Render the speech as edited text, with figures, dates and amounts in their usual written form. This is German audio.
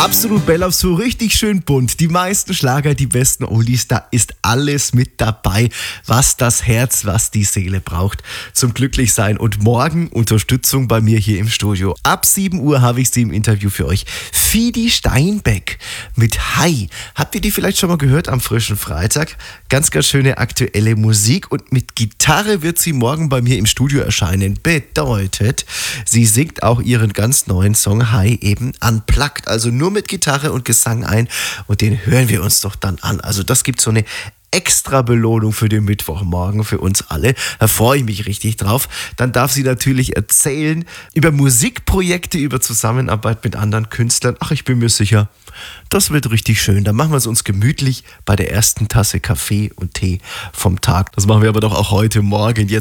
Absolut Bella, so richtig schön bunt. Die meisten Schlager, die besten Oldies, da ist alles mit dabei, was das Herz, was die Seele braucht zum Glücklichsein. Und morgen Unterstützung bei mir hier im Studio. Ab 7 Uhr habe ich sie im Interview für euch. Fidi Steinbeck mit Hi. Habt ihr die vielleicht schon mal gehört am frischen Freitag? Ganz schöne aktuelle Musik und mit Gitarre wird sie morgen bei mir im Studio erscheinen. Bedeutet, sie singt auch ihren ganz neuen Song Hi eben unplugged, also nur mit Gitarre und Gesang ein und den hören wir uns doch dann an. Also das gibt so eine extra Belohnung für den Mittwochmorgen für uns alle. Da freue ich mich richtig drauf. Dann darf sie natürlich erzählen über Musikprojekte, über Zusammenarbeit mit anderen Künstlern. Ach, ich bin mir sicher, das wird richtig schön. Dann machen wir es uns gemütlich bei der ersten Tasse Kaffee und Tee vom Tag. Das machen wir aber doch auch heute Morgen. Jetzt